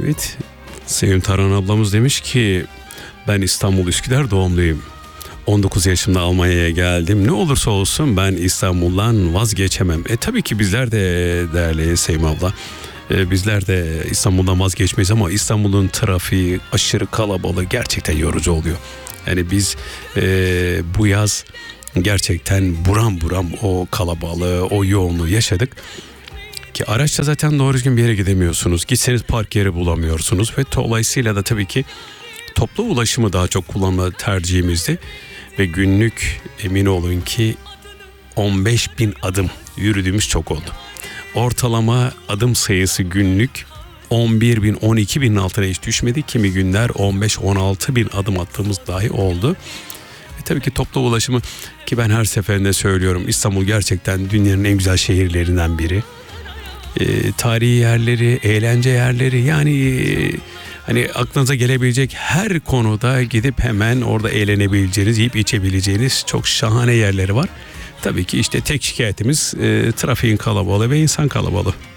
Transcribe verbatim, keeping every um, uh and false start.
Evet, Sevim Taran ablamız demiş ki ben İstanbul Üsküdar doğumluyum. on dokuz yaşımda Almanya'ya geldim. Ne olursa olsun ben İstanbul'dan vazgeçemem. E tabii ki bizler de değerli Sevim abla. E, bizler de İstanbul'dan vazgeçmeyiz ama İstanbul'un trafiği aşırı kalabalığı gerçekten yorucu oluyor. Yani biz e, bu yaz gerçekten buram buram o kalabalığı, o yoğunluğu yaşadık. Ki araçla zaten doğru düzgün bir yere gidemiyorsunuz. Gitseniz park yeri bulamıyorsunuz ve dolayısıyla da tabii ki toplu ulaşımı daha çok kullanma tercihimizdi. Ve günlük emin olun ki on beş bin adım yürüdüğümüz çok oldu. Ortalama adım sayısı günlük on bir bin on iki binin altına hiç düşmedi. Kimi günler on beş on altı bin adım attığımız dahi oldu. E tabii ki toplu ulaşımı, ki ben her seferinde söylüyorum, İstanbul gerçekten dünyanın en güzel şehirlerinden biri. E, tarihi yerleri, eğlence yerleri, yani e, hani aklınıza gelebilecek her konuda gidip hemen orada eğlenebileceğiniz, yiyip içebileceğiniz çok şahane yerleri var. Tabii ki işte tek şikayetimiz e, trafiğin kalabalığı ve insan kalabalığı.